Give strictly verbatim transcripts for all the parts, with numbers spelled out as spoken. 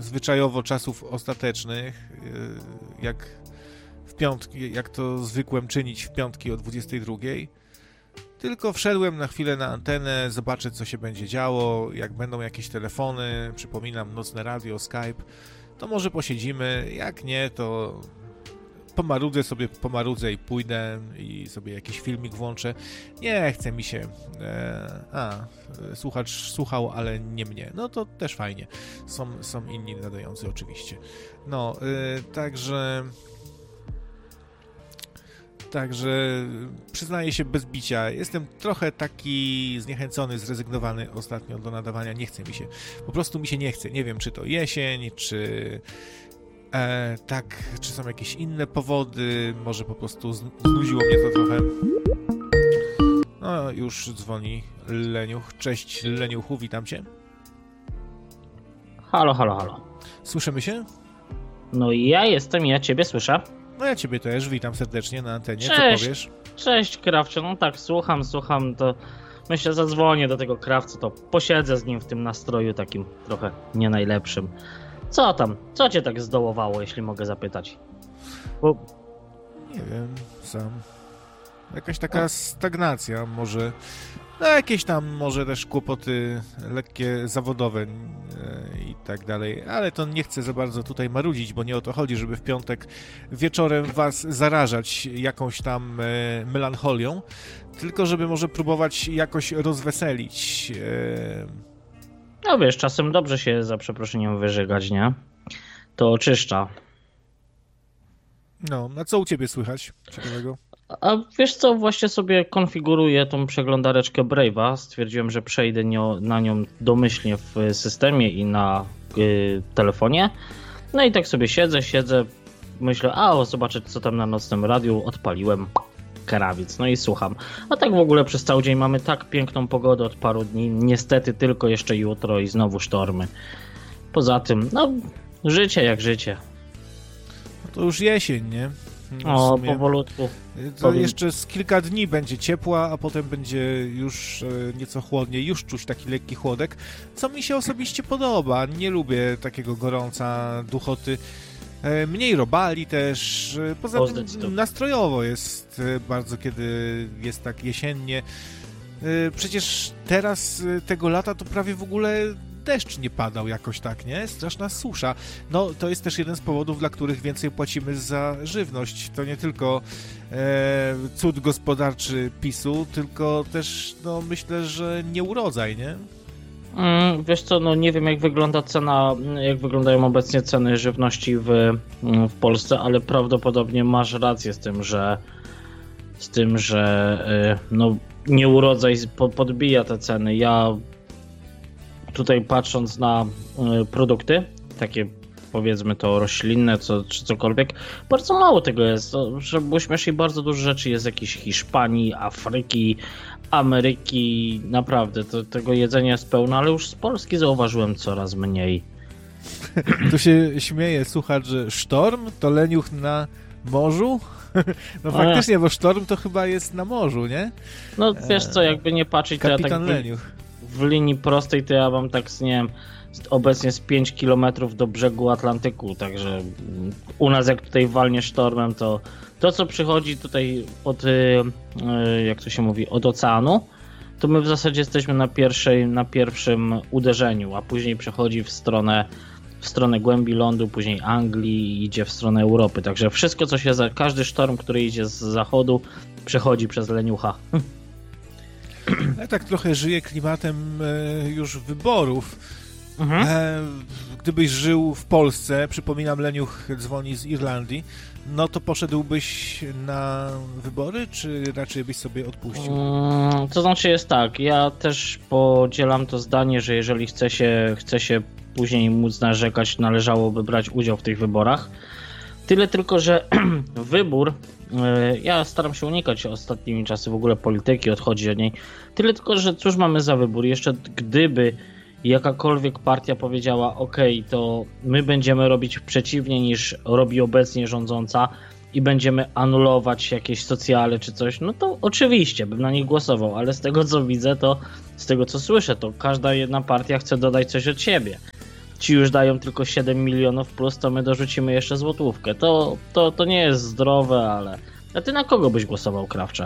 zwyczajowo czasów ostatecznych, jak w piątki, jak to zwykłem czynić w piątki o dwudziestej drugiej. Tylko wszedłem na chwilę na antenę, zobaczę, co się będzie działo, jak będą jakieś telefony, przypominam, nocne radio, Skype, to może posiedzimy, jak nie, to pomarudzę sobie, pomarudzę i pójdę i sobie jakiś filmik włączę. Nie chce mi się. E, a, słuchacz słuchał, ale nie mnie. No to też fajnie. Są, są inni nadający oczywiście. No, e, także... Także przyznaję się bez bicia. Jestem trochę taki zniechęcony, zrezygnowany ostatnio do nadawania. Nie chce mi się. Po prostu mi się nie chce. Nie wiem, czy to jesień, czy... E, tak, czy są jakieś inne powody, może po prostu znudziło mnie to trochę. No, już dzwoni Leniuch. Cześć Leniuchu, witam cię. Halo, halo, halo. Słyszymy się? No i ja jestem, ja ciebie słyszę. No ja ciebie też, witam serdecznie na antenie, Cześć. Co powiesz? Cześć Krawcze, no tak, słucham, słucham, to myślę, zadzwonię do tego Krawca, to posiedzę z nim w tym nastroju takim trochę nie najlepszym. Co tam? Co cię tak zdołowało, jeśli mogę zapytać? Bo... Nie wiem, sam. Jakaś taka stagnacja, może. No jakieś tam może też kłopoty lekkie zawodowe e, i tak dalej, ale to nie chcę za bardzo tutaj marudzić, bo nie o to chodzi, żeby w piątek wieczorem was zarażać jakąś tam e, melancholią, tylko żeby może próbować jakoś rozweselić. E... No wiesz, czasem dobrze się za przeproszeniem wyżygać, nie? To oczyszcza. No, a co u ciebie słychać ciekawego? A wiesz co, właśnie sobie konfiguruję tą przeglądareczkę Brave'a. Stwierdziłem, że przejdę nią, na nią domyślnie w systemie i na y, telefonie. No i tak sobie siedzę, siedzę, myślę, a zobaczę co tam na nocnym radiu, odpaliłem Karawiec, no i słucham. A tak w ogóle przez cały dzień mamy tak piękną pogodę od paru dni, niestety tylko jeszcze jutro i znowu sztormy. Poza tym, no życie jak życie. No to już jesień, nie? No, o, powolutku. To jeszcze z kilka dni będzie ciepła, a potem będzie już nieco chłodniej, już czuć taki lekki chłodek, co mi się osobiście podoba. Nie lubię takiego gorąca, duchoty. Mniej robali też. Poza o, tym nastrojowo jest bardzo, kiedy jest tak jesiennie. Przecież teraz tego lata to prawie w ogóle deszcz nie padał jakoś tak, nie? Straszna susza. No, to jest też jeden z powodów, dla których więcej płacimy za żywność. To nie tylko e, cud gospodarczy PiSu, tylko też, no, myślę, że nieurodzaj, nie? Mm, wiesz co, no nie wiem jak wygląda cena, jak wyglądają obecnie ceny żywności w, w Polsce, ale prawdopodobnie masz rację z tym, że z tym, że no nieurodzaj podbija te ceny. Ja tutaj patrząc na produkty, takie powiedzmy to roślinne co, czy cokolwiek, bardzo mało tego jest. Żeby uśmieszyć, bardzo dużo rzeczy jest z jakiejś Hiszpanii, Afryki, Ameryki, naprawdę to, tego jedzenia jest pełno, ale już z Polski zauważyłem coraz mniej. Tu się śmieje słuchacz, że sztorm to leniuch na morzu? No faktycznie, bo sztorm to chyba jest na morzu, nie? No wiesz co, jakby nie patrzeć, to ja tak w, w linii prostej to ja mam tak, nie wiem, obecnie z pięć kilometrów do brzegu Atlantyku, także u nas jak tutaj walnie sztormem, to to co przychodzi tutaj od, jak to się mówi, od oceanu, to my w zasadzie jesteśmy na pierwszej, na pierwszym uderzeniu, a później przechodzi w stronę w stronę głębi lądu, później Anglii i idzie w stronę Europy. Także wszystko, co się za każdy sztorm, który idzie z zachodu, przechodzi przez leniucha. Ja tak trochę żyję klimatem e, już wyborów. Mhm. E, gdybyś żył w Polsce, przypominam, leniuch dzwoni z Irlandii, no to poszedłbyś na wybory, czy raczej byś sobie odpuścił? Hmm, to znaczy jest tak, ja też podzielam to zdanie, że jeżeli chce się, chce się później móc narzekać, należałoby brać udział w tych wyborach. Tyle tylko, że wybór, ja staram się unikać ostatnimi czasy w ogóle polityki, odchodzić od niej. Tyle tylko, że cóż mamy za wybór? Jeszcze gdyby jakakolwiek partia powiedziała, ok, to my będziemy robić przeciwnie niż robi obecnie rządząca i będziemy anulować jakieś socjale czy coś, no to oczywiście bym na nich głosował, ale z tego co widzę, to z tego co słyszę, to każda jedna partia chce dodać coś od siebie. ci już dają tylko siedem milionów plus, to my dorzucimy jeszcze złotówkę. To, to, to nie jest zdrowe, ale... A ty na kogo byś głosował, Krawcze?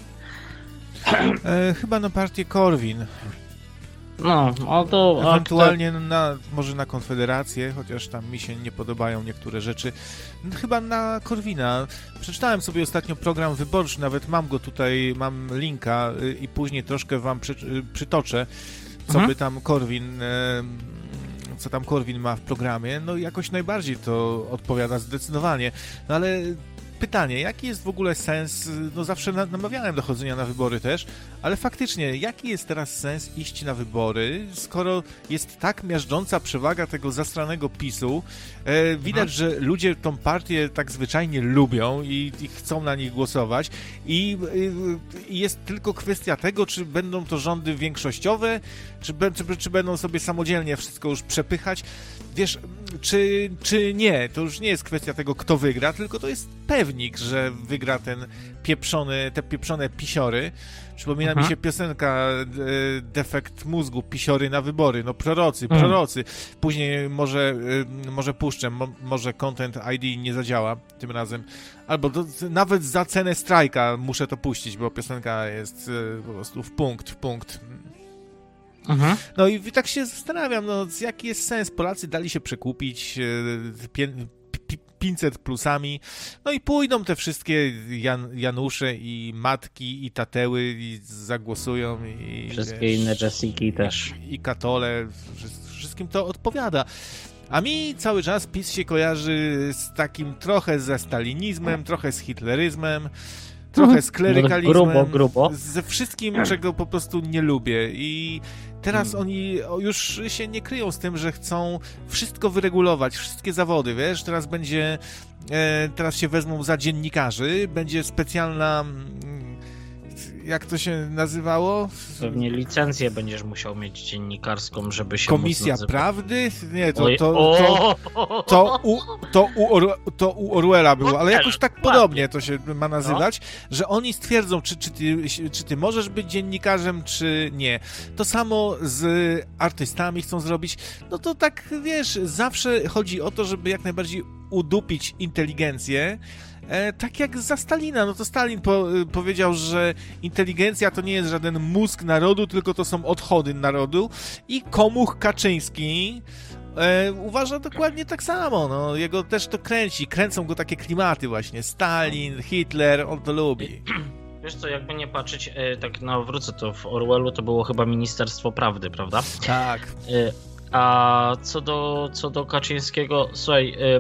E, chyba na partię Korwin. No, o to... Ewentualnie na, może na Konfederację, chociaż tam mi się nie podobają niektóre rzeczy. Chyba na Korwina. Przeczytałem sobie ostatnio program wyborczy, nawet mam go tutaj, mam linka i później troszkę wam przy, przytoczę, co mhm. by tam Korwin... E, co tam Korwin ma w programie. No jakoś najbardziej to odpowiada zdecydowanie. No ale... Pytanie, jaki jest w ogóle sens, no zawsze namawiałem do chodzenia na wybory też, ale faktycznie, jaki jest teraz sens iść na wybory, skoro jest tak miażdżąca przewaga tego zastranego PiSu, e, widać, że ludzie tą partię tak zwyczajnie lubią i, i chcą na nich głosować i, i jest tylko kwestia tego, czy będą to rządy większościowe, czy, czy, czy będą sobie samodzielnie wszystko już przepychać. Wiesz, czy, czy nie, to już nie jest kwestia tego, kto wygra, tylko to jest pewnik, że wygra ten pieprzony, te pieprzone pisiory. Przypomina Aha. mi się piosenka e, Defekt mózgu, pisiory na wybory, no prorocy, hmm. prorocy. Później może, e, może puszczę, mo, może Content I D nie zadziała tym razem, albo do, nawet za cenę strajka muszę to puścić, bo piosenka jest e, po prostu w punkt, w punkt. Mhm. No i tak się zastanawiam, no jaki jest sens? Polacy dali się przekupić pięćset plusami, no i pójdą te wszystkie Jan, Janusze i matki i tateły i zagłosują i wszystkie wiesz, inne Jessiki też. I Katole, wszystkim to odpowiada. A mi cały czas PiS się kojarzy z takim trochę ze stalinizmem, trochę z hitleryzmem, trochę z klerykalizmem, grubo, grubo. ze wszystkim, czego po prostu nie lubię i teraz hmm. oni już się nie kryją z tym, że chcą wszystko wyregulować, wszystkie zawody, wiesz, teraz będzie, e, teraz się wezmą za dziennikarzy, będzie specjalna, jak to się nazywało? Pewnie licencję będziesz musiał mieć dziennikarską, żeby się Komisja Prawdy? Nie, to, to, to, to, to, u, to, u Or, to u Orwella było, ale jakoś tak podobnie to się ma nazywać, że oni stwierdzą, czy, czy, ty, czy ty możesz być dziennikarzem, czy nie. To samo z artystami chcą zrobić. No to tak, wiesz, zawsze chodzi o to, żeby jak najbardziej udupić inteligencję. E, tak jak za Stalina, no to Stalin po, powiedział, że inteligencja to nie jest żaden mózg narodu, tylko to są odchody narodu i Komuch Kaczyński e, uważa dokładnie tak samo, no jego też to kręci, kręcą go takie klimaty właśnie, Stalin, Hitler, on to lubi. Wiesz co, jakby nie patrzeć, e, tak no wrócę, to w Orwellu to było chyba Ministerstwo Prawdy, prawda? Tak. E, a co do, co do Kaczyńskiego, słuchaj, e,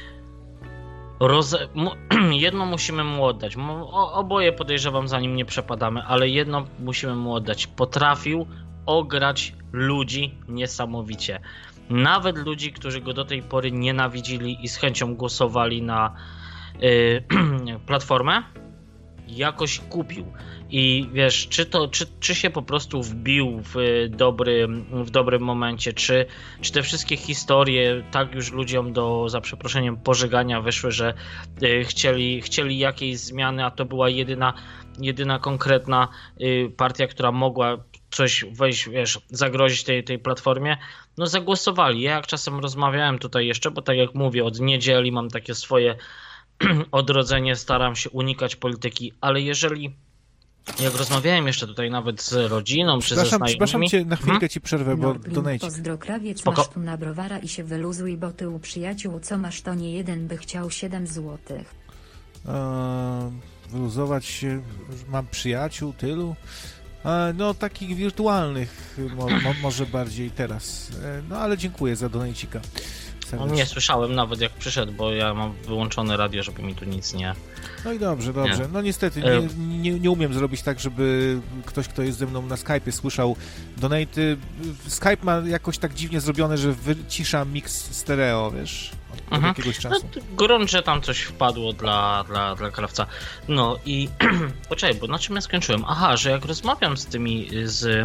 Roze... jedno musimy mu oddać. O, oboje podejrzewam, za nim nie przepadamy, ale jedno musimy mu oddać. Potrafił ograć ludzi niesamowicie. Nawet ludzi, którzy go do tej pory nienawidzili i z chęcią głosowali na yy, Platformę, jakoś kupił. I wiesz, czy to, czy, czy się po prostu wbił w, dobry, w dobrym momencie, czy, czy te wszystkie historie tak już ludziom do, za przeproszeniem, pożegania wyszły, że y, chcieli, chcieli jakiejś zmiany, a to była jedyna, jedyna konkretna y, partia, która mogła coś wejść, wiesz, zagrozić tej, tej platformie, no zagłosowali. Ja jak czasem rozmawiałem tutaj jeszcze, bo tak jak mówię, od niedzieli mam takie swoje odrodzenie, staram się unikać polityki, ale jeżeli jak rozmawiałem jeszcze tutaj nawet z rodziną czy ze znajomymi... Przepraszam cię, na chwilkę hmm? ci przerwę, bo donajcie. Pozdro, krawiec, masz tu na browara i się wyluzuj, bo ty u przyjaciół co masz, to nie jeden by chciał siedem złotych. Eee, wyluzować się, mam przyjaciół, tylu? Eee, no takich wirtualnych mo, mo, może bardziej teraz. Eee, no ale dziękuję za donajcika. No, nie słyszałem nawet jak przyszedł, bo ja mam wyłączone radio, żeby mi tu nic nie... No i dobrze, dobrze. Nie. No niestety nie, nie, nie umiem zrobić tak, żeby ktoś, kto jest ze mną na Skype'ie, słyszał donaty. Skype ma jakoś tak dziwnie zrobione, że wycisza mix stereo, wiesz, od, od jakiegoś czasu. No, grunt, że tam coś wpadło dla, dla, dla Krawca. No i poczekaj, bo na czym ja skończyłem? Aha, że jak rozmawiam z tymi, z...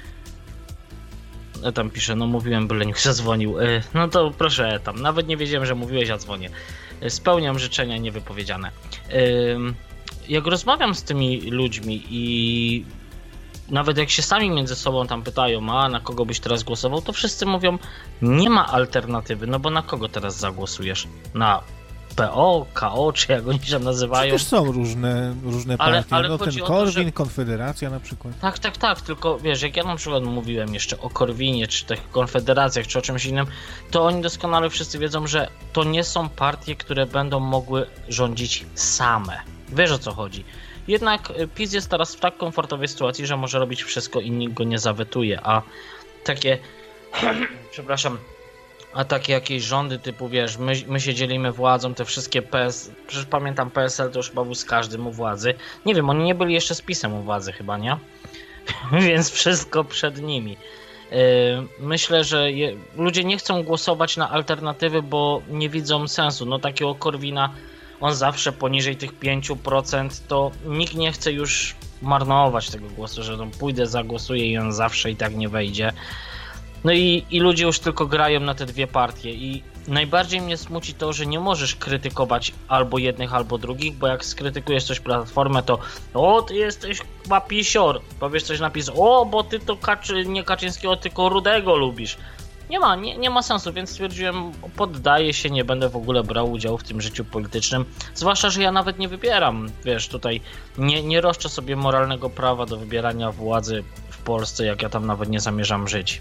Tam pisze, no mówiłem, by Leniuch zadzwonił. No to proszę, tam nawet nie wiedziałem, że mówiłeś, a dzwonię. Spełniam życzenia niewypowiedziane. Jak rozmawiam z tymi ludźmi i nawet jak się sami między sobą tam pytają, a na kogo byś teraz głosował, to wszyscy mówią, nie ma alternatywy, no bo na kogo teraz zagłosujesz? Na P O, K O, czy jak oni się nazywają? Też są różne, różne ale, partie, ale no ten to, Korwin, że... Konfederacja na przykład. Tak, tak, tak, tylko wiesz, jak ja na przykład mówiłem jeszcze o Korwinie, czy tych konfederacjach, czy o czymś innym, to oni doskonale wszyscy wiedzą, że to nie są partie, które będą mogły rządzić same. Wiesz, o co chodzi. Jednak PiS jest teraz w tak komfortowej sytuacji, że może robić wszystko i nikt go nie zawetuje, a takie, przepraszam, a takie jakieś rządy typu, wiesz, my, my się dzielimy władzą, te wszystkie P S, przecież pamiętam P S L to już chyba był z każdym u władzy. Nie wiem, oni nie byli jeszcze z PiS-em u władzy chyba, nie? Więc wszystko przed nimi. Yy, myślę, że je, ludzie nie chcą głosować na alternatywy, bo nie widzą sensu. No takiego Korwina, on zawsze poniżej tych pięć procent, to nikt nie chce już marnować tego głosu, że no pójdę, zagłosuję i on zawsze i tak nie wejdzie. No i, i ludzie już tylko grają na te dwie partie i najbardziej mnie smuci to, że nie możesz krytykować albo jednych, albo drugich, bo jak skrytykujesz coś Platformę, to o, ty jesteś chyba pisior, powiesz coś napis, o, bo ty to Kaczy, nie Kaczyńskiego, tylko Rudego lubisz. Nie ma, nie, nie ma sensu, więc stwierdziłem, poddaję się, nie będę w ogóle brał udziału w tym życiu politycznym, zwłaszcza, że ja nawet nie wybieram, wiesz, tutaj nie, nie roszczę sobie moralnego prawa do wybierania władzy w Polsce, jak ja tam nawet nie zamierzam żyć.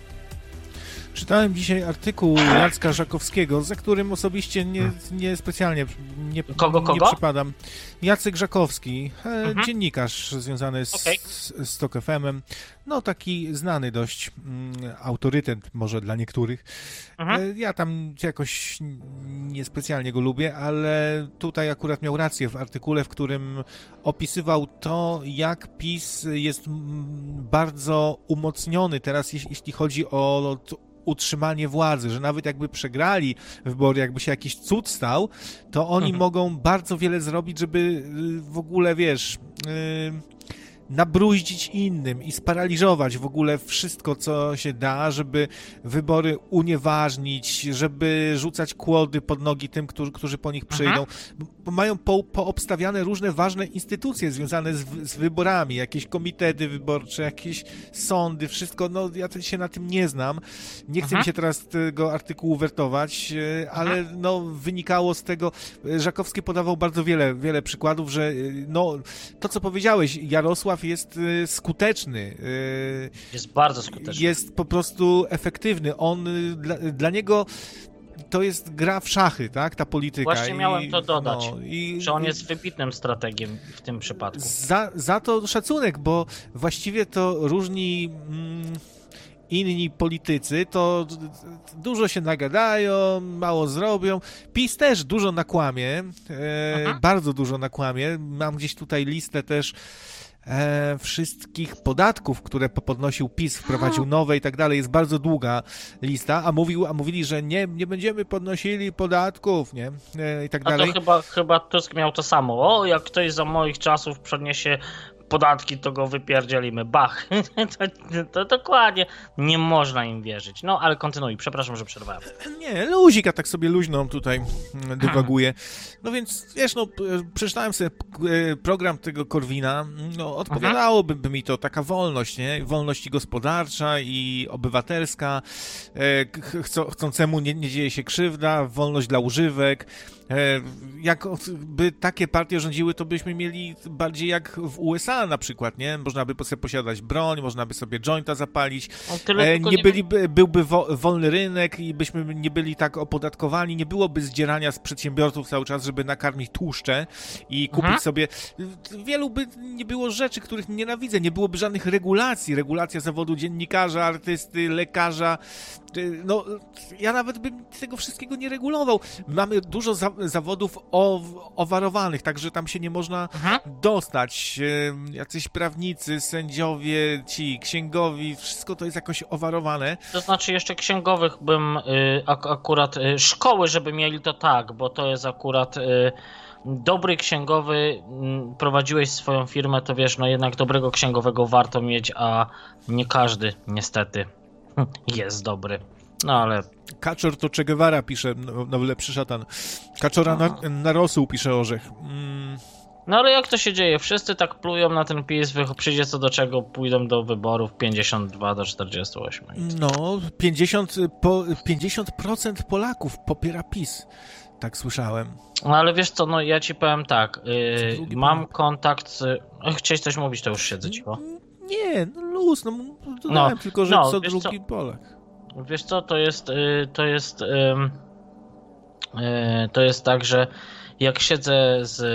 Czytałem dzisiaj artykuł Jacka Żakowskiego, za którym osobiście nie, nie specjalnie nie, kogo, kogo? nie przypadam. Jacek Żakowski, mhm. dziennikarz związany z, okay. z, z Tok F M-em, no taki znany dość mm, autorytet może dla niektórych. Mhm. Ja tam jakoś niespecjalnie go lubię, ale tutaj akurat miał rację w artykule, w którym opisywał to, jak PiS jest bardzo umocniony teraz, jeśli chodzi o utrzymanie władzy, że nawet jakby przegrali wybory, jakby się jakiś cud stał, to oni mhm. mogą bardzo wiele zrobić, żeby w ogóle, wiesz, yy, nabruździć innym i sparaliżować w ogóle wszystko, co się da, żeby wybory unieważnić, żeby rzucać kłody pod nogi tym, którzy, którzy po nich przyjdą. Mhm. Bo mają po, poobstawiane różne ważne instytucje związane z, z wyborami, jakieś komitety wyborcze, jakieś sądy, wszystko. No ja się na tym nie znam. Nie chcę mhm. mi się teraz tego artykułu wertować, ale mhm. no wynikało z tego, Żakowski podawał bardzo wiele, wiele przykładów, że no to, co powiedziałeś, Jarosław jest skuteczny. Jest bardzo skuteczny. Jest po prostu efektywny. On, dla, dla niego to jest gra w szachy, tak? Ta polityka. Właśnie miałem I, to dodać, no, i, że on jest wybitnym strategiem w tym przypadku. Za, za to szacunek, bo właściwie to różni mm, inni politycy to dużo się nagadają, mało zrobią. PiS też dużo nakłamie, e, bardzo dużo nakłamie. Mam gdzieś tutaj listę też E, wszystkich podatków, które podnosił PiS, wprowadził nowe i tak dalej, jest bardzo długa lista, a, mówił, a mówili, że nie, nie będziemy podnosili podatków, nie? E, i tak dalej. A to chyba, chyba Tusk miał to samo. O, jak ktoś za moich czasów przeniesie podatki, to go wypierdzielimy. Bach. to, to dokładnie. Nie można im wierzyć. No, ale kontynuuj. Przepraszam, że przerwałem. Nie, luzik, ja tak sobie luźno tutaj dywaguję. No więc, wiesz, no, przeczytałem sobie program tego Korwina, no, odpowiadałoby by mi to taka wolność, nie? Wolność i gospodarcza, i obywatelska, chcą, chcącemu nie, nie dzieje się krzywda, wolność dla używek. Jakby takie partie rządziły, to byśmy mieli bardziej jak w U S A na przykład, nie? Można by sobie posiadać broń, można by sobie jointa zapalić, e, nie byliby, byłby wo, wolny rynek i byśmy nie byli tak opodatkowani, nie byłoby zdzierania z przedsiębiorców cały czas, żeby nakarmić tłuszcze i kupić mhm. sobie... Wielu by nie było rzeczy, których nienawidzę, nie byłoby żadnych regulacji, regulacja zawodu dziennikarza, artysty, lekarza, no ja nawet bym tego wszystkiego nie regulował. Mamy dużo za zawodów owarowanych, także tam się nie można mhm. dostać. Jacyś prawnicy, sędziowie, ci księgowi, wszystko to jest jakoś owarowane. To znaczy jeszcze księgowych bym y, ak akurat y, szkoły, żeby mieli to tak, bo to jest akurat y, dobry księgowy, y, prowadziłeś swoją firmę, to wiesz, no jednak dobrego księgowego warto mieć, a nie każdy niestety jest dobry. No ale... Kaczor to Che Guevara pisze, nowy lepszy szatan. Kaczora na, narosł, pisze Orzech. Mm. No ale jak to się dzieje? Wszyscy tak plują na ten PiS, przyjdzie co do czego, pójdą do wyborów pięćdziesiąt dwa do czterdziestu ośmiu. No, pięćdziesiąt, po, pięćdziesiąt procent Polaków popiera PiS. Tak słyszałem. No ale wiesz co, no ja ci powiem tak, yy, mam kontakt z... Chciałeś coś mówić, to już siedzę cicho. Nie, no luz, no dodałem no, tylko, że no, co drugi co? Polak. Wiesz co, to jest, yy, to jest, yy, yy, to jest tak, że jak siedzę z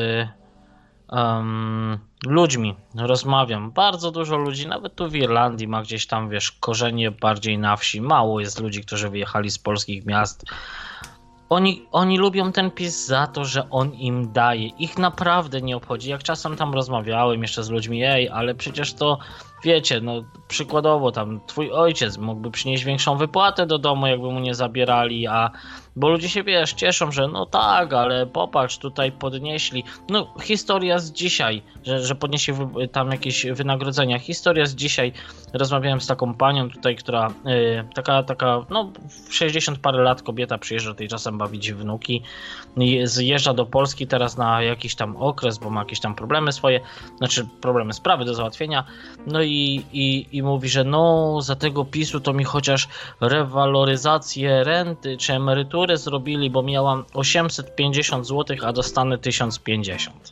um, ludźmi, rozmawiam, bardzo dużo ludzi, nawet tu w Irlandii ma gdzieś tam, wiesz, korzenie bardziej na wsi, mało jest ludzi, którzy wyjechali z polskich miast. Oni, oni lubią ten PiS za to, że on im daje. Ich naprawdę nie obchodzi. Jak czasem tam rozmawiałem jeszcze z ludźmi, ej, ale przecież to, wiecie, no przykładowo tam twój ojciec mógłby przynieść większą wypłatę do domu, jakby mu nie zabierali, a bo ludzie się, wiesz, cieszą, że no tak, ale popatrz, tutaj podnieśli. No historia z dzisiaj, że, że podnieśli tam jakieś wynagrodzenia. Historia z dzisiaj, rozmawiałem z taką panią tutaj, która yy, taka, taka, no sześćdziesiąt parę lat kobieta przyjeżdża tutaj czasem bawić wnuki, zjeżdża do Polski teraz na jakiś tam okres, bo ma jakieś tam problemy swoje, znaczy problemy, sprawy do załatwienia, no i, i, i mówi, że no za tego PiSu to mi chociaż rewaloryzację renty czy emerytury zrobili, bo miałam osiemset pięćdziesiąt złotych, a dostanę tysiąc pięćdziesiąt.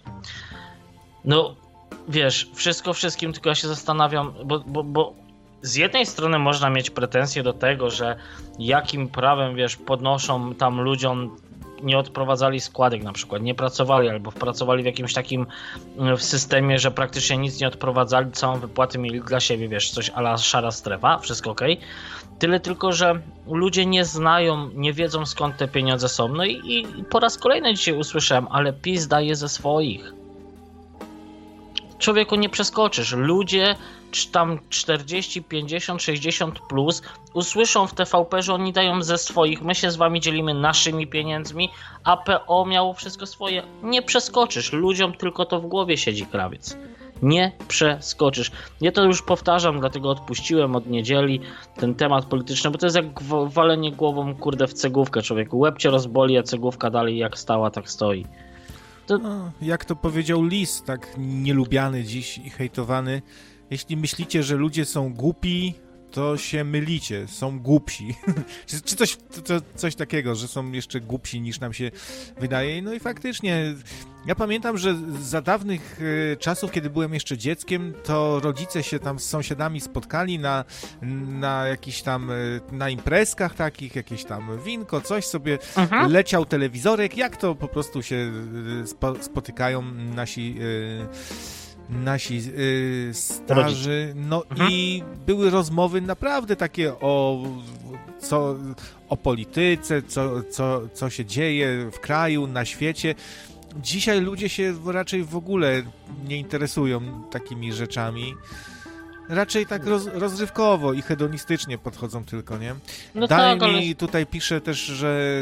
No wiesz, wszystko wszystkim, tylko ja się zastanawiam, bo, bo, bo z jednej strony można mieć pretensje do tego, że jakim prawem, wiesz, podnoszą tam ludziom, nie odprowadzali składek na przykład, nie pracowali albo pracowali w jakimś takim w systemie, że praktycznie nic nie odprowadzali, całą wypłatę mieli dla siebie, wiesz, coś a la szara strefa, wszystko okej. Tyle tylko, że ludzie nie znają, nie wiedzą skąd te pieniądze są. No i, i po raz kolejny dzisiaj usłyszałem, ale PiS daje ze swoich. Człowieku, nie przeskoczysz. Ludzie czy tam czterdzieści, pięćdziesiąt, sześćdziesiąt plus usłyszą w T V P, że oni dają ze swoich, my się z wami dzielimy naszymi pieniędzmi, a P O miało wszystko swoje. Nie przeskoczysz. Ludziom tylko to w głowie siedzi, krawiec. Nie przeskoczysz. Ja to już powtarzam, dlatego odpuściłem od niedzieli ten temat polityczny, bo to jest jak walenie głową, kurde, w cegłówkę, człowieku. Łeb cię rozboli, a cegłówka dalej jak stała, tak stoi. To... No, jak to powiedział Lis, tak nielubiany dziś i hejtowany, jeśli myślicie, że ludzie są głupi, to się mylicie, są głupsi. czy czy coś, to, coś takiego, że są jeszcze głupsi niż nam się wydaje. No i faktycznie, ja pamiętam, że za dawnych y, czasów, kiedy byłem jeszcze dzieckiem, to rodzice się tam z sąsiadami spotkali na, na jakichś tam, y, na imprezkach takich, jakieś tam winko, coś sobie, mhm. leciał telewizorek, jak to po prostu się y, spo, spotykają nasi... Y, nasi y, starzy, no mhm. i były rozmowy naprawdę takie o, co, o polityce, co, co, co się dzieje w kraju, na świecie. Dzisiaj ludzie się raczej w ogóle nie interesują takimi rzeczami. Raczej tak roz, rozrywkowo i hedonistycznie podchodzą tylko, nie? No Daj tak, mi ale... tutaj pisze też, że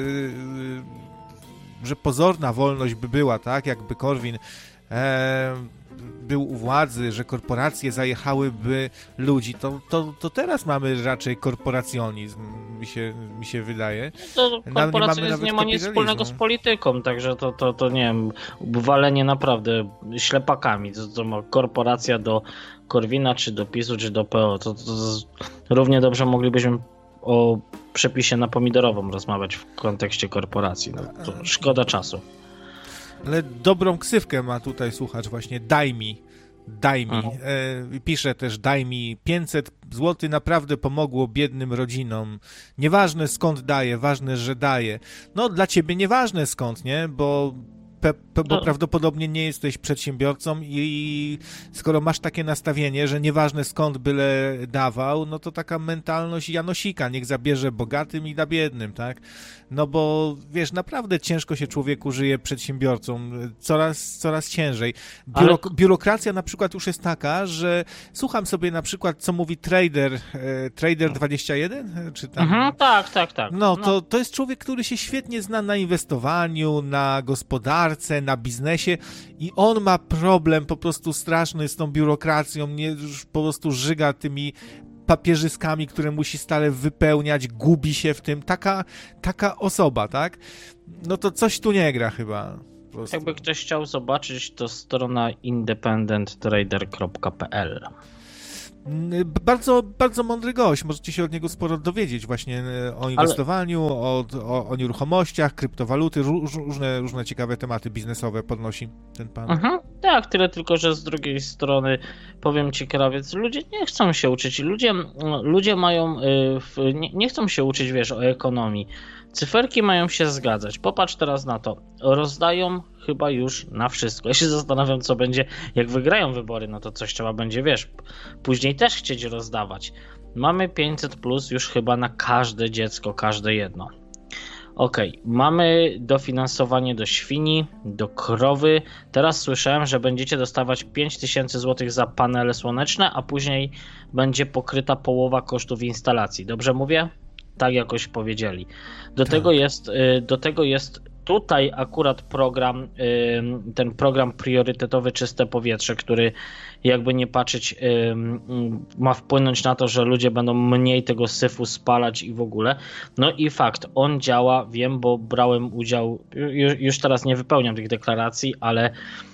że pozorna wolność by była, tak? Jakby Korwin e, był u władzy, że korporacje zajechałyby ludzi, to, to, to teraz mamy raczej korporacjonizm, mi się, mi się wydaje. To korporacjonizm nie, nie ma nic wspólnego z polityką, także to, to, to nie wiem, walenie naprawdę ślepakami, to, to ma korporacja do Korwina, czy do PiSu, czy do P O, to, to, to równie dobrze moglibyśmy o przepisie na pomidorową rozmawiać w kontekście korporacji, no, to szkoda czasu. Ale dobrą ksywkę ma tutaj słuchacz właśnie, daj mi, daj mi. E, pisze też, daj mi pięćset złotych, naprawdę pomogło biednym rodzinom. Nieważne skąd daje, ważne, że daje. No dla ciebie nieważne skąd, nie? Bo Pe, pe, bo prawdopodobnie nie jesteś przedsiębiorcą i skoro masz takie nastawienie, że nieważne skąd byle dawał, no to taka mentalność Janosika, niech zabierze bogatym i da biednym, tak? No bo wiesz, naprawdę ciężko się człowieku żyje przedsiębiorcą, coraz, coraz ciężej. Biuro, Ale... Biurokracja na przykład już jest taka, że słucham sobie na przykład, co mówi trader, e, trader dwadzieścia jeden? Czy tam... Mhm, tak, tak, tak. No, no to, to jest człowiek, który się świetnie zna na inwestowaniu, na gospodarce, na biznesie i on ma problem po prostu straszny z tą biurokracją, nie, już po prostu żyga tymi papierzyskami, które musi stale wypełniać, gubi się w tym. Taka, taka osoba, tak? No to coś tu nie gra chyba. prostu. Jakby ktoś chciał zobaczyć, to strona independent trader kropka p l. Bardzo, bardzo mądry gość, możecie się od niego sporo dowiedzieć właśnie o inwestowaniu, Ale... o, o, o nieruchomościach, kryptowaluty, róż, różne, różne ciekawe tematy biznesowe podnosi ten pan. Mhm, tak, tyle tylko, że z drugiej strony powiem ci, krawiec, ludzie nie chcą się uczyć, ludzie, ludzie mają, nie, nie chcą się uczyć, wiesz, o ekonomii. Cyferki mają się zgadzać. Popatrz teraz na to. Rozdają chyba już na wszystko. Ja się zastanawiam, co będzie, jak wygrają wybory, no to coś trzeba będzie, wiesz, później też chcieć rozdawać. Mamy pięćset plus już chyba na każde dziecko, każde jedno. Okej, okay. Mamy dofinansowanie do świni, do krowy. Teraz słyszałem, że będziecie dostawać pięć tysięcy złotych za panele słoneczne, a później będzie pokryta połowa kosztów instalacji. Dobrze mówię? Tak jakoś powiedzieli. Do tak. tego jest, do tego jest tutaj akurat program, ten program priorytetowy Czyste Powietrze, który jakby nie patrzeć ma wpłynąć na to, że ludzie będą mniej tego syfu spalać i w ogóle. No i fakt, on działa, wiem, bo brałem udział, już teraz nie wypełniam tych deklaracji, ale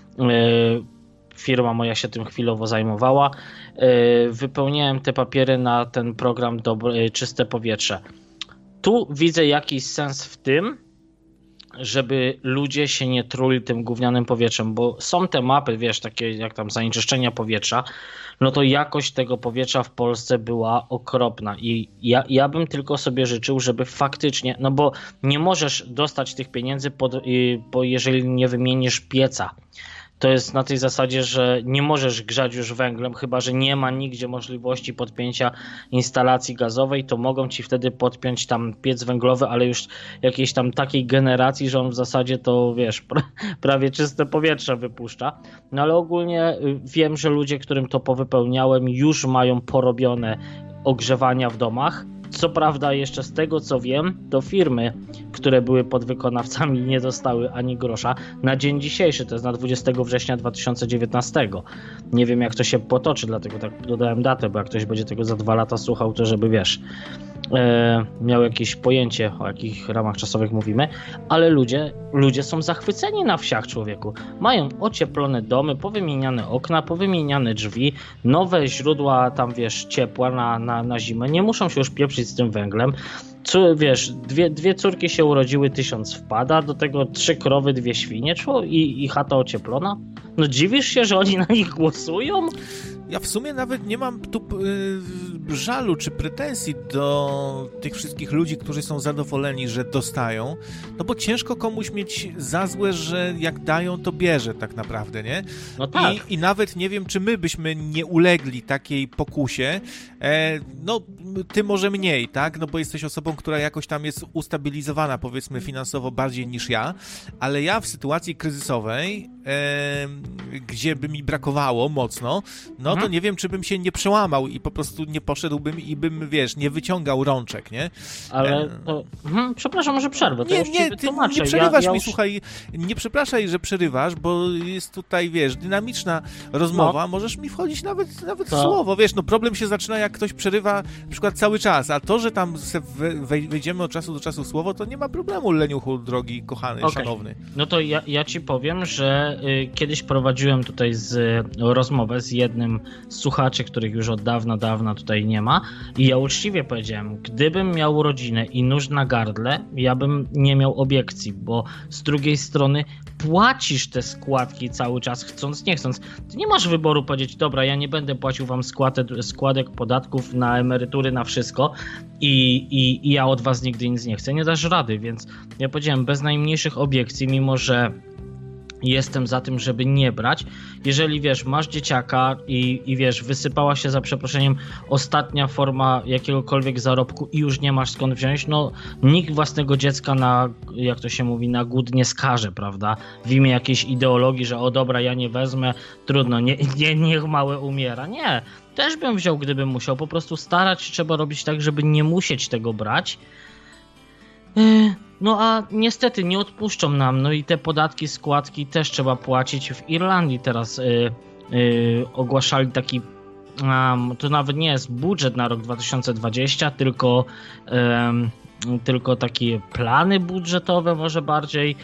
firma moja się tym chwilowo zajmowała. Wypełniałem te papiery na ten program dobre, Czyste Powietrze. Tu widzę jakiś sens w tym, żeby ludzie się nie truli tym gównianym powietrzem, bo są te mapy, wiesz, takie jak tam zanieczyszczenia powietrza, no to jakość tego powietrza w Polsce była okropna i ja, ja bym tylko sobie życzył, żeby faktycznie, no bo nie możesz dostać tych pieniędzy, pod, bo jeżeli nie wymienisz pieca. To jest na tej zasadzie, że nie możesz grzać już węglem, chyba że nie ma nigdzie możliwości podpięcia instalacji gazowej, to mogą ci wtedy podpiąć tam piec węglowy, ale już jakiejś tam takiej generacji, że on w zasadzie to, wiesz, prawie czyste powietrze wypuszcza. No ale ogólnie wiem, że ludzie, którym to powypełniałem, już mają porobione ogrzewania w domach. Co prawda jeszcze z tego co wiem, to firmy, które były podwykonawcami, nie dostały ani grosza na dzień dzisiejszy, to jest na dwudziestego września dwa tysiące dziewiętnastego. Nie wiem jak to się potoczy, dlatego tak dodałem datę, bo jak ktoś będzie tego za dwa lata słuchał, to żeby wiesz, e, miał jakieś pojęcie, o jakich ramach czasowych mówimy, ale ludzie, ludzie są zachwyceni na wsiach, człowieku. Mają ocieplone domy, powymieniane okna, powymieniane drzwi, nowe źródła tam wiesz, ciepła na, na, na zimę, nie muszą się już pieprzyć z tym węglem. Co, wiesz, dwie, dwie córki się urodziły, tysiąc wpada, do tego trzy krowy, dwie świnie i, i chata ocieplona. No dziwisz się, że oni na nich głosują? Ja w sumie nawet nie mam tu y, żalu czy pretensji do tych wszystkich ludzi, którzy są zadowoleni, że dostają, no bo ciężko komuś mieć za złe, że jak dają, to bierze tak naprawdę, nie? No tak. I, i nawet nie wiem, czy my byśmy nie ulegli takiej pokusie, e, no ty może mniej, tak? No bo jesteś osobą, która jakoś tam jest ustabilizowana, powiedzmy finansowo bardziej niż ja, ale ja w sytuacji kryzysowej, e, gdzie by mi brakowało mocno, no to nie wiem, czy bym się nie przełamał i po prostu nie poszedłbym i bym, wiesz, nie wyciągał rączek, nie? Ale to... Hmm, przepraszam, może przerwę, to nie, już nie, ty nie przerywasz ja, ja mi, już... słuchaj, nie przepraszaj, że przerywasz, bo jest tutaj, wiesz, dynamiczna rozmowa, no. Możesz mi wchodzić nawet, nawet w słowo, wiesz, no problem się zaczyna, jak ktoś przerywa na przykład cały czas, a to, że tam wejdziemy od czasu do czasu w słowo, to nie ma problemu, leniuchu, drogi, kochany, okay. Szanowny. No to ja, ja ci powiem, że y, kiedyś prowadziłem tutaj z, y, rozmowę z jednym z słuchaczy, których już od dawna, dawna tutaj nie ma i ja uczciwie powiedziałem, gdybym miał rodzinę i nóż na gardle, ja bym nie miał obiekcji, bo z drugiej strony płacisz te składki cały czas, chcąc, nie chcąc. Ty nie masz wyboru powiedzieć, dobra, ja nie będę płacił wam składek, składek podatków na emerytury, na wszystko i, i, i ja od was nigdy nic nie chcę. Nie dasz rady, więc ja powiedziałem bez najmniejszych obiekcji, mimo że jestem za tym, żeby nie brać. Jeżeli wiesz, masz dzieciaka i, i wiesz, wysypała się za przeproszeniem ostatnia forma jakiegokolwiek zarobku i już nie masz skąd wziąć, no nikt własnego dziecka na, jak to się mówi, na głód nie skaże, prawda? W imię jakiejś ideologii, że o dobra, ja nie wezmę, trudno, nie, nie, niech małe umiera. Nie, też bym wziął, gdybym musiał. Po prostu starać się trzeba robić tak, żeby nie musieć tego brać. Yy. No a niestety nie odpuszczą nam, no i te podatki, składki też trzeba płacić. W Irlandii teraz y, y, ogłaszali taki, um, to nawet nie jest budżet na rok dwa tysiące dwudziesty, tylko, y, tylko takie plany budżetowe może bardziej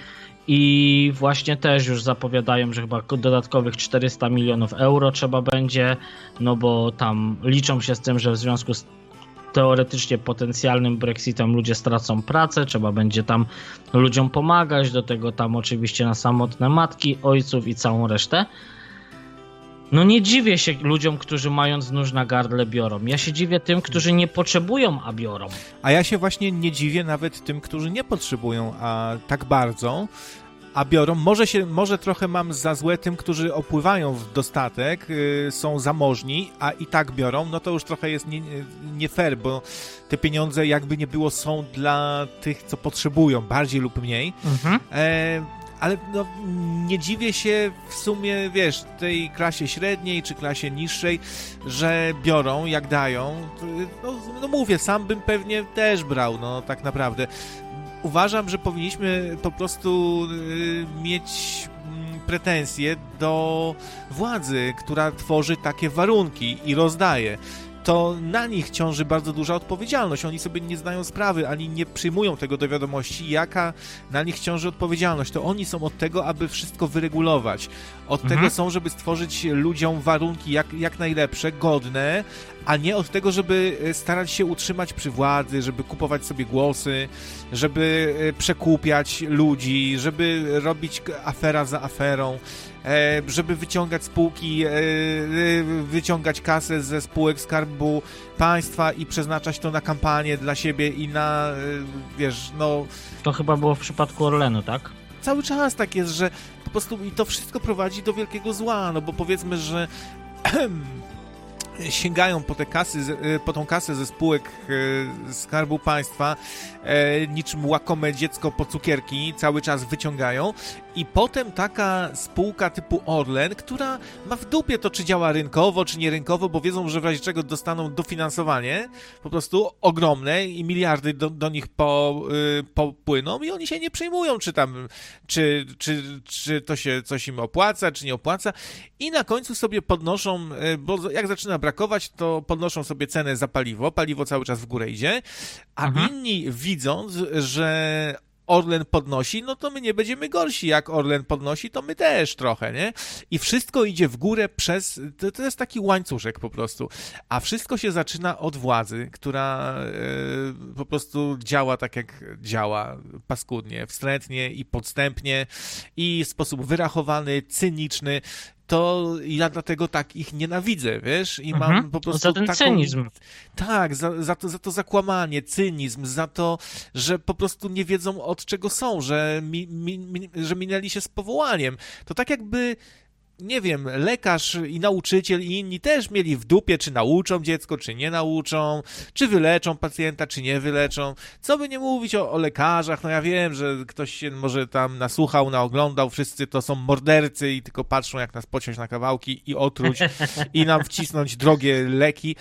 i właśnie też już zapowiadają, że chyba dodatkowych czterysta milionów euro trzeba będzie, no bo tam liczą się z tym, że w związku z teoretycznie potencjalnym Brexitem ludzie stracą pracę, trzeba będzie tam ludziom pomagać, do tego tam oczywiście na samotne matki, ojców i całą resztę. No nie dziwię się ludziom, którzy mając nóż na gardle biorą. Ja się dziwię tym, którzy nie potrzebują, a biorą. A ja się właśnie nie dziwię nawet tym, którzy nie potrzebują, a tak bardzo, a biorą. Może się, może trochę mam za złe tym, którzy opływają w dostatek, yy, są zamożni, a i tak biorą, no to już trochę jest nie, nie fair, bo te pieniądze jakby nie było są dla tych, co potrzebują, bardziej lub mniej. Mhm. E, ale no, nie dziwię się w sumie, wiesz, tej klasie średniej czy klasie niższej, że biorą, jak dają. No, no mówię, sam bym pewnie też brał, no tak naprawdę. Uważam, że powinniśmy po prostu y, mieć y, pretensje do władzy, która tworzy takie warunki i rozdaje. To na nich ciąży bardzo duża odpowiedzialność. Oni sobie nie zdają sprawy, ani nie przyjmują tego do wiadomości, jaka na nich ciąży odpowiedzialność. To oni są od tego, aby wszystko wyregulować. Od mhm. tego są, żeby stworzyć ludziom warunki jak, jak najlepsze, godne, a nie od tego, żeby starać się utrzymać przy władzy, żeby kupować sobie głosy, żeby przekupiać ludzi, żeby robić afera za aferą, żeby wyciągać spółki, wyciągać kasę ze spółek Skarbu Państwa i przeznaczać to na kampanię dla siebie i na, wiesz, no... To chyba było w przypadku Orlenu, tak? Cały czas tak jest, że po prostu i to wszystko prowadzi do wielkiego zła, no bo powiedzmy, że sięgają po te kasy, po tą kasę ze spółek Skarbu Państwa, niczym łakome dziecko po cukierki, cały czas wyciągają i potem taka spółka typu Orlen, która ma w dupie to, czy działa rynkowo, czy nie rynkowo, bo wiedzą, że w razie czego dostaną dofinansowanie, po prostu ogromne i miliardy do, do nich po, y, popłyną i oni się nie przejmują, czy tam, czy, czy, czy to się coś im opłaca, czy nie opłaca i na końcu sobie podnoszą, bo jak zaczyna brakować, to podnoszą sobie cenę za paliwo, paliwo cały czas w górę idzie, a mhm. inni widząc, że Orlen podnosi, no to my nie będziemy gorsi. Jak Orlen podnosi, to my też trochę, nie? I wszystko idzie w górę przez... To, to jest taki łańcuszek po prostu. A wszystko się zaczyna od władzy, która e, po prostu działa tak, jak działa. Paskudnie, wstrętnie i podstępnie i w sposób wyrachowany, cyniczny. To ja dlatego tak ich nienawidzę, wiesz? I mam mhm. po prostu za ten taką... cynizm. Tak, za, za, to, za to zakłamanie, cynizm, za to, że po prostu nie wiedzą od czego są, że, mi, mi, mi, że minęli się z powołaniem. To tak jakby... Nie wiem, lekarz i nauczyciel i inni też mieli w dupie, czy nauczą dziecko, czy nie nauczą, czy wyleczą pacjenta, czy nie wyleczą. Co by nie mówić o, o lekarzach, no ja wiem, że ktoś się może tam nasłuchał, naoglądał, wszyscy to są mordercy i tylko patrzą, jak nas pociąć na kawałki i otruć i nam wcisnąć drogie leki.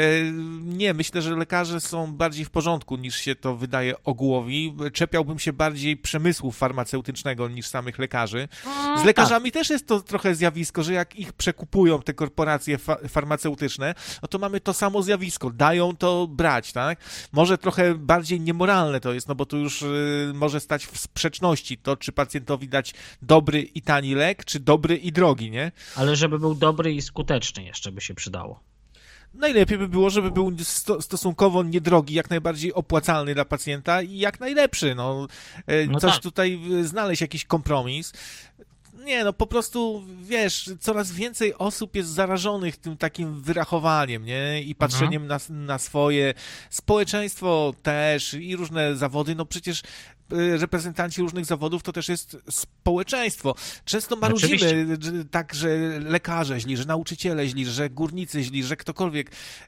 Nie, myślę, że lekarze są bardziej w porządku, niż się to wydaje ogółowi. Czepiałbym się bardziej przemysłu farmaceutycznego niż samych lekarzy. Z lekarzami też jest to trochę zjawisko, że jak ich przekupują te korporacje fa- farmaceutyczne, no to mamy to samo zjawisko. Dają to brać, tak? Może trochę bardziej niemoralne to jest, no bo tu już y, może stać w sprzeczności to, czy pacjentowi dać dobry i tani lek, czy dobry i drogi, nie? Ale żeby był dobry i skuteczny jeszcze by się przydało. Najlepiej by było, żeby był sto- stosunkowo niedrogi, jak najbardziej opłacalny dla pacjenta i jak najlepszy. No, y, no coś tak. tutaj znaleźć, jakiś kompromis. Nie, no po prostu, wiesz, coraz więcej osób jest zarażonych tym takim wyrachowaniem, nie? I patrzeniem mhm. na, na swoje. Społeczeństwo też i różne zawody, no przecież reprezentanci różnych zawodów to też jest społeczeństwo. Często marudzimy że, tak, że lekarze źli, że nauczyciele źli, że górnicy źli, że ktokolwiek,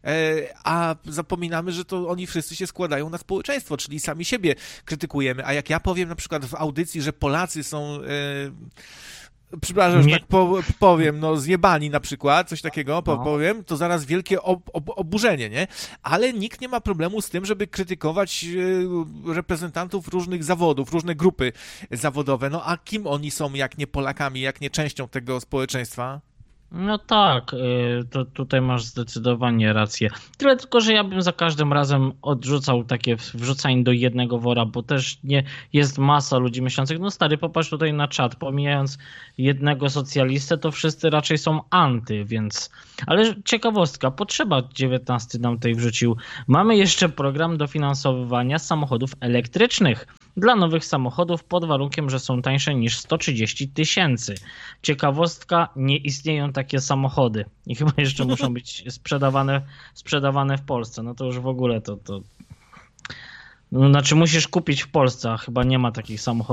a zapominamy, że to oni wszyscy się składają na społeczeństwo, czyli sami siebie krytykujemy. A jak ja powiem na przykład w audycji, że Polacy są... Przepraszam, że tak po, powiem, no zjebani na przykład, coś takiego po, powiem, to zaraz wielkie ob, ob, oburzenie, nie? Ale nikt nie ma problemu z tym, żeby krytykować e, reprezentantów różnych zawodów, różne grupy zawodowe. No a kim oni są, jak nie Polakami, jak nie częścią tego społeczeństwa? No tak, to tutaj masz zdecydowanie rację. Tyle tylko, że ja bym za każdym razem odrzucał takie wrzucanie do jednego wora, bo też nie jest masa ludzi myślących, no stary, popatrz tutaj na czat, pomijając jednego socjalistę, to wszyscy raczej są anty, więc... Ale ciekawostka, potrzeba dziewiętnasty nam tutaj wrzucił. Mamy jeszcze program dofinansowywania samochodów elektrycznych dla nowych samochodów pod warunkiem, że są tańsze niż sto trzydzieści tysięcy. Ciekawostka, nie istnieją takie samochody i chyba jeszcze muszą być sprzedawane, sprzedawane w Polsce. No to już w ogóle to... to... No, znaczy musisz kupić w Polsce, a chyba nie ma takich samochodów.